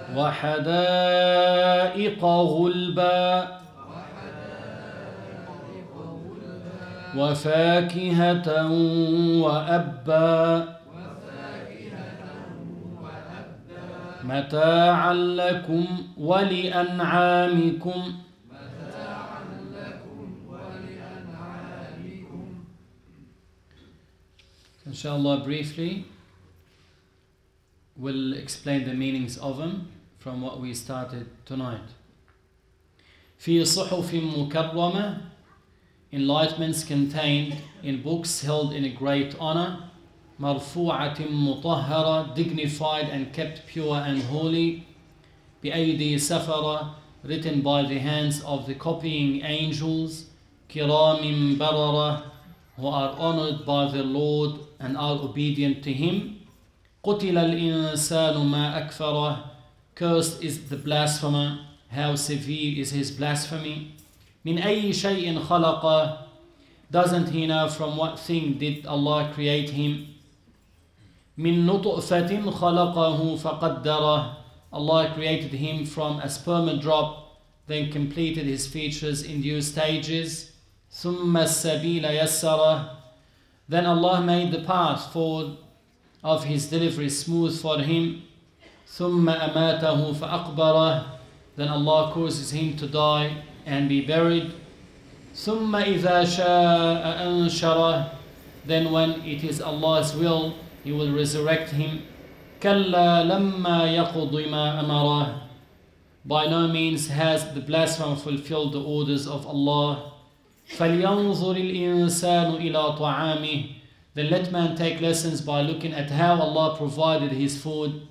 وحدائق غلبا وفاكهة وأبا متاعا لكم ولأنعامكم. Inshallah, briefly, we'll explain the meanings of them from what we started tonight. في صحف مكرمة, enlightenments contained in books held in a great honor. مرفوعة مطهرة, dignified and kept pure and holy. بأيدي سفرة, written by the hands of the copying angels. كرام بررة, who are honored by the Lord and are obedient to him. قتل الإنسان ما أكفره, cursed is the blasphemer, how severe is his blasphemy. من أي شيء خلقه, doesn't he know from what thing did Allah create him. من نطفة خلقه فقدره, Allah created him from a sperm drop, then completed his features in due stages. ثم السبيل يسره, then Allah made the path forward of his delivery smooth for him. ثم أماته فأقبره, then Allah causes him to die and be buried. ثم إذا شاء أنشره, then when it is Allah's will, He will resurrect him. كلا لما يقض ما أمره, by no means has the blasphemer fulfilled the orders of Allah. فلينظر الإنسان إلى طعامه, then let man take lessons by looking at how Allah provided his food.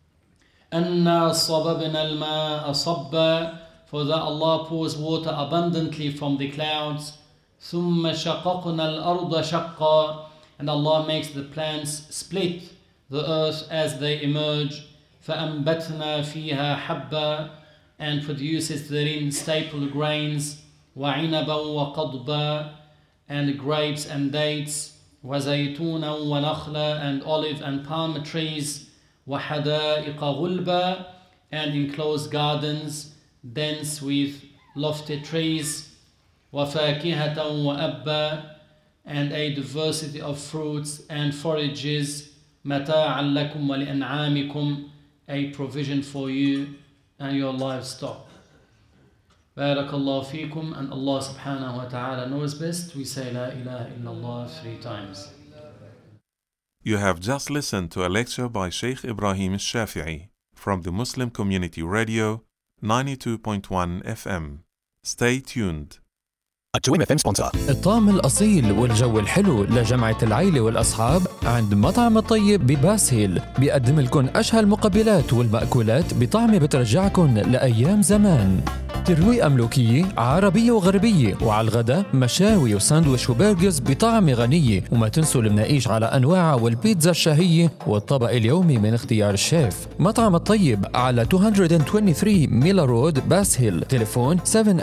أنا صببنا الماء صبا, for that Allah pours water abundantly from the clouds. ثم شققنا الأرض شقا, and Allah makes the plants split the earth as they emerge. فأنبتنا فيها حبا, and produces therein staple grains. وعنبا وقضبا, and grapes and dates. وزيتونا ونخلا, and olive and palm trees. وحدائق غلبا, and enclosed gardens dense with lofty trees. وفاكهة وأبا, and a diversity of fruits and forages. متاعا لكم ولأنعامكم, a provision for you and your livestock. بارك الله فيكم, and Allah subhanahu wa ta'ala knows best. We say La ilaha illallah 3 times. You have just listened to a lecture by Sheikh Ibrahim Al-Shafi'i from the Muslim Community Radio 92.1 FM. Stay tuned. التويم FM sponsor. الطعم الأصيل والجو الحلو لجمعة العيلة والأصحاب عند مطعم الطيب بباسهيل. بيقدم لكم أشهى المقبلات والمأكولات بطعم بترجعكم لأيام زمان. ترويقة ملوكية عربية وغربية، وعلى الغداء مشاوي وساندويش وبرجرز بطعم غنية. وما تنسوا المناقيش على أنواعها والبيتزا الشهية والطبق اليومي من اختيار الشيف. مطعم الطيب على 223 ميلا رود باسهيل. تليفون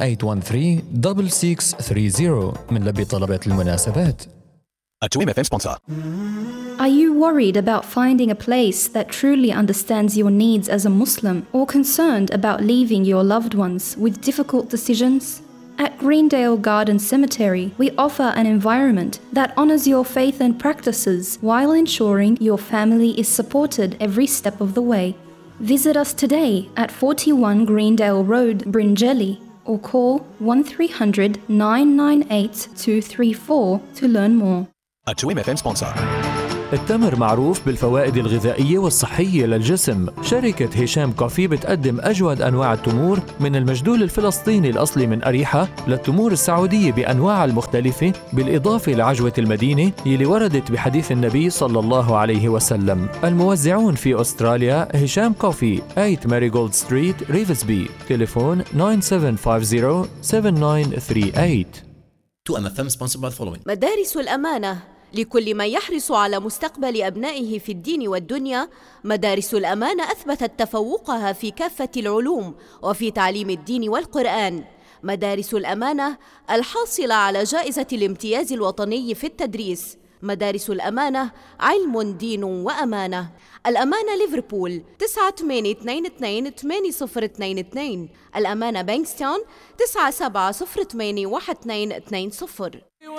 7813-6630 من لبي طلبات المناسبات. التويم FM sponsor. Are you worried about finding a place that truly understands your needs as a Muslim, or concerned about leaving your loved ones with difficult decisions? At Greendale Garden Cemetery, we offer an environment that honors your faith and practices while ensuring your family is supported every step of the way. Visit us today at 41 Greendale Road, Bringelly, or call 1300 998 234 to learn more. التويم FM sponsor. التمر معروف بالفوائد الغذائية والصحية للجسم. شركة هشام كوفي بتقدم أجود أنواع التمور، من المجدول الفلسطيني الأصلي من أريحة للتمور السعودية بأنواعها المختلفة، بالإضافة لعجوة المدينة يلي وردت بحديث النبي صلى الله عليه وسلم. الموزعون في أستراليا هشام كوفي 8 ماريغولد ستريت ريفزبي. تليفون 9750-7938. تويم FM sponsored by the following. مدارس الأمانة لكل من يحرص على مستقبل أبنائه في الدين والدنيا. مدارس الأمانة أثبتت تفوقها في كافة العلوم وفي تعليم الدين والقرآن. مدارس الأمانة الحاصلة على جائزة الامتياز الوطني في التدريس. مدارس الأمانة علم دين وأمانة. الأمانة ليفربول 9822 الأمانة بانكستون 97081220.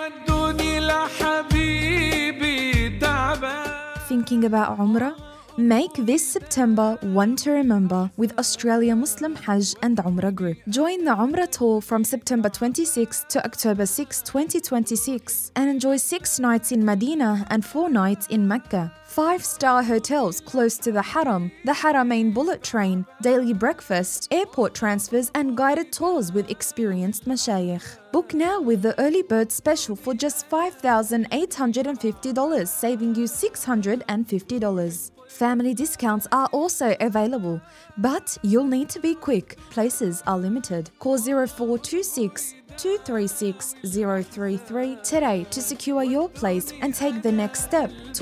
Thinking about Umrah? Make this September one to remember with Australia Muslim Hajj and Umrah Group. Join the Umrah tour from September 26 to October 6, 2026 and enjoy 6 nights in Medina and 4 nights in Mecca. 5-star hotels close to the Haram, the Haramain bullet train, daily breakfast, airport transfers and guided tours with experienced mashayikh. Book now with the early bird special for just $5,850, saving you $650. Family discounts are also available, but you'll need to be quick. Places are limited. Call 0426 236 033 today to secure your place and take the next step